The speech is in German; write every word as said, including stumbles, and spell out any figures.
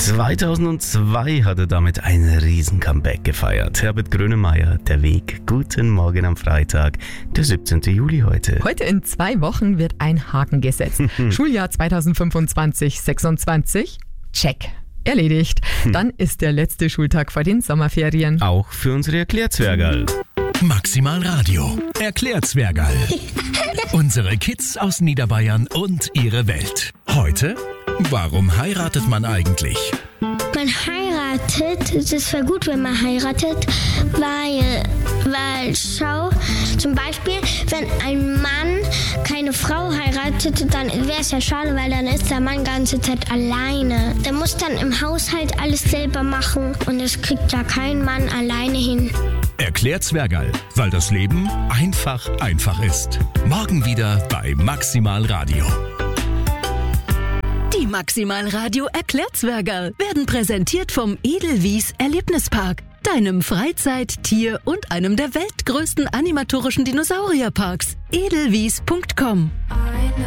zweitausendzwei hat er damit ein Riesen-Comeback gefeiert. Herbert Grönemeyer, Der Weg. Guten Morgen am Freitag, der siebzehnten Juli heute. Heute in zwei Wochen wird ein Haken gesetzt. Schuljahr zweitausendfünfundzwanzig sechsundzwanzig, check. Erledigt. Dann ist der letzte Schultag vor den Sommerferien. Auch für unsere Erklärzwergerl. Maximal Radio. Erklärzwergerl. Unsere Kids aus Niederbayern und ihre Welt. Heute, warum heiratet man eigentlich? Man heiratet, es ist voll gut, wenn man heiratet, weil, weil, schau, zum Beispiel, wenn ein Mann keine Frau heiratet, dann wäre es ja schade, weil dann ist der Mann die ganze Zeit alleine. Der muss dann im Haushalt alles selber machen und das kriegt ja kein Mann alleine hin. Erklärzwergerl, weil das Leben einfach einfach ist. Morgen wieder bei Maximal Radio. Die Maximal Radio Erklärzwergerl werden präsentiert vom Edelwies Erlebnispark, deinem Freizeit-, Tier- und einem der weltgrößten animatorischen Dinosaurierparks. edelwies punkt com